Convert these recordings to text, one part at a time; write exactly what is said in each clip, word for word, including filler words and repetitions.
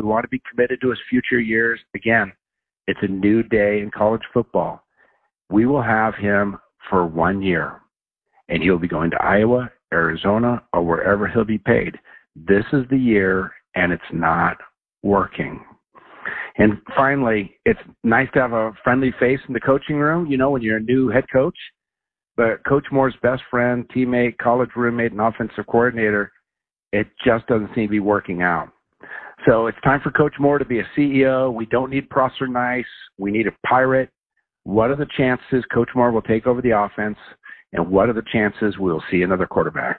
We want to be committed to his future years. Again, it's a new day in college football. We will have him for one year, and he'll be going to Iowa, Arizona, or wherever he'll be paid. This is the year, and it's not working. And finally, it's nice to have a friendly face in the coaching room, you know, when you're a new head coach. But Coach Moore's best friend, teammate, college roommate, and offensive coordinator, it just doesn't seem to be working out. So it's time for Coach Moore to be a C E O. We don't need Prosser Nice. We need a pirate. What are the chances Coach Moore will take over the offense? And what are the chances we'll see another quarterback?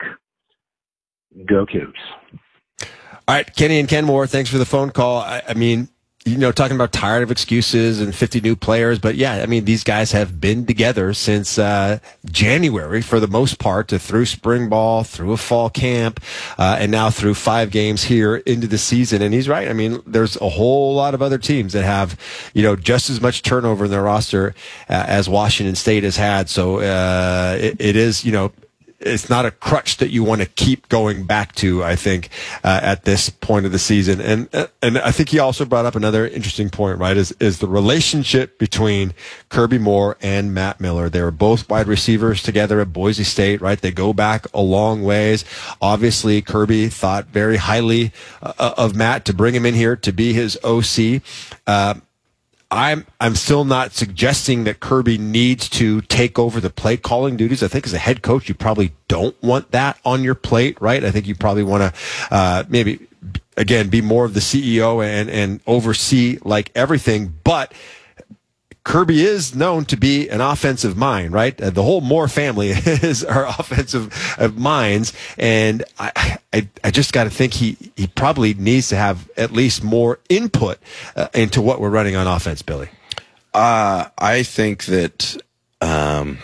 Go Cougs. All right, Kenny and Ken Moore, thanks for the phone call. I, I mean, you know, talking about tired of excuses and fifty new players, but yeah, I mean, these guys have been together since uh, January for the most part, to through spring ball, through a fall camp, uh, and now through five games here into the season. And he's right. I mean, there's a whole lot of other teams that have, you know, just as much turnover in their roster uh, as Washington State has had. So uh, it, it is, you know, it's not a crutch that you want to keep going back to, I think, uh, at this point of the season. And and I think he also brought up another interesting point, right, is, is the relationship between Kirby Moore and Matt Miller. They were both wide receivers together at Boise State, right? They go back a long ways. Obviously, Kirby thought very highly uh, of Matt to bring him in here to be his O C. Uh, I'm I'm still not suggesting that Kirby needs to take over the play calling duties. I think as a head coach, you probably don't want that on your plate, right? I think you probably want to uh, maybe, again, be more of the C E O and, and oversee like everything. But Kirby is known to be an offensive mind, right? Uh, the whole Moore family is our offensive uh, minds, and I, I, I just got to think he, he probably needs to have at least more input uh, into what we're running on offense, Billy. Uh, I think that um,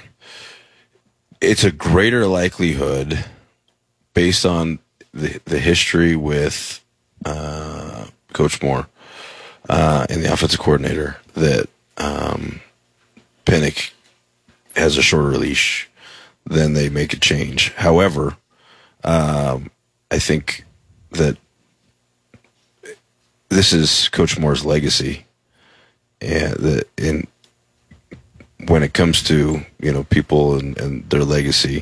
it's a greater likelihood, based on the the history with uh, Coach Moore uh, and the offensive coordinator, that Um, Pinnock has a shorter leash, then they make a change. However, um, I think that this is Coach Moore's legacy, and that in when it comes to, you know, people and, and their legacy,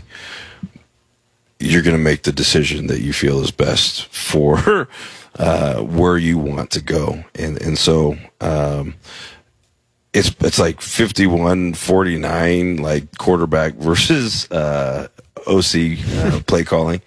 you're going to make the decision that you feel is best for uh, where you want to go, and and so. Um, It's it's like fifty-one forty-nine, like quarterback versus uh, O C uh, play calling.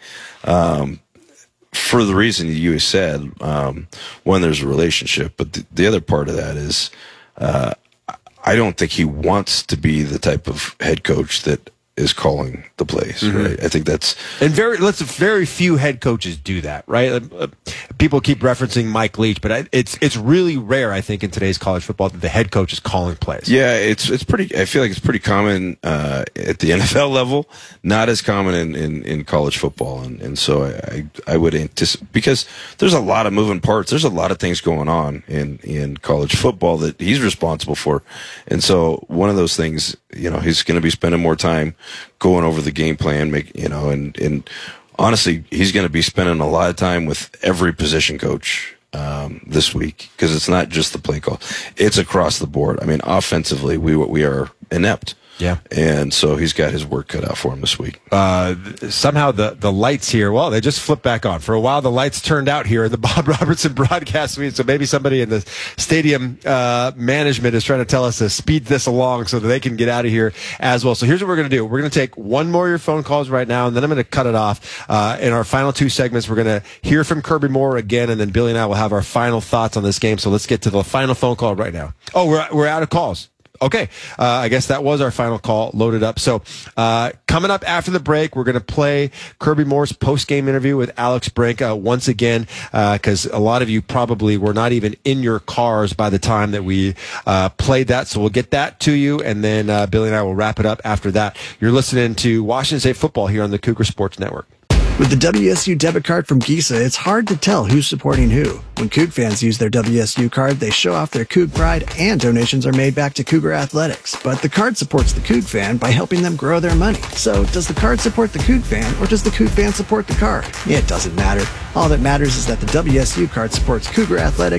Um, for the reason you said, um, one, there's a relationship, but the, the other part of that is uh, I don't think he wants to be the type of head coach that is calling the plays, mm-hmm. right? I think that's and very let's very few head coaches do that, right? Uh, people keep referencing Mike Leach, but I, it's it's really rare, I think, in today's college football that the head coach is calling plays. Yeah, it's it's pretty. I feel like it's pretty common uh, at the N F L level, not as common in, in, in college football, and and so I I would anticipate, because there's a lot of moving parts. There's a lot of things going on in in college football that he's responsible for, and so one of those things, you know, he's going to be spending more time going over the game plan, make you know, and and honestly, he's going to be spending a lot of time with every position coach um, this week, because it's not just the play call; it's across the board. I mean, offensively, we we are inept. Yeah, and so he's got his work cut out for him this week. Uh, somehow the, the lights here, well, they just flipped back on. For a while, the lights turned out here in the Bob Robertson broadcast suite, so maybe somebody in the stadium uh, management is trying to tell us to speed this along so that they can get out of here as well. So here's what we're going to do. We're going to take one more of your phone calls right now, and then I'm going to cut it off. Uh, in our final two segments, we're going to hear from Kirby Moore again, and then Billy and I will have our final thoughts on this game. So let's get to the final phone call right now. Oh, we're we're out of calls. Okay, uh, I guess that was our final call loaded up. So uh, coming up after the break, we're going to play Kirby Moore's post-game interview with Alex Brink uh, once again, because uh, a lot of you probably were not even in your cars by the time that we uh, played that. So we'll get that to you, and then uh, Billy and I will wrap it up after that. You're listening to Washington State Football here on the Cougar Sports Network. With the W S U debit card from Gisa, it's hard to tell who's supporting who. When Coug fans use their W S U card, they show off their Coug pride, and donations are made back to Cougar Athletics. But the card supports the Coug fan by helping them grow their money. So does the card support the Coug fan, or does the Coug fan support the card? It doesn't matter. All that matters is that the W S U card supports Cougar Athletics